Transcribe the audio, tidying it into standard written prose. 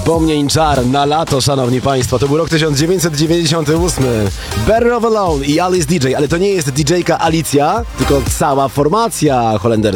Wspomnień czar na lato, szanowni państwo. To był rok 1998. Better Off Alone i Alice DJ, ale to nie jest DJ-ka Alicja, tylko cała formacja holenderska.